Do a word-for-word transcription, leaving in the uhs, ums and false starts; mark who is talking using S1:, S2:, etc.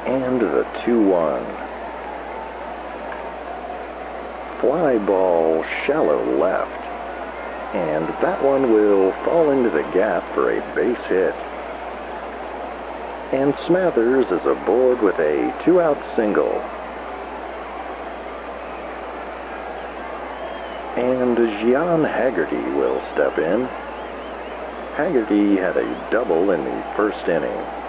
S1: And the two one. Fly ball shallow left. And that one will fall into the gap for a base hit. And Smathers is aboard with a two-out single. And Gian Haggerty will step in. Haggerty had a double in the first inning.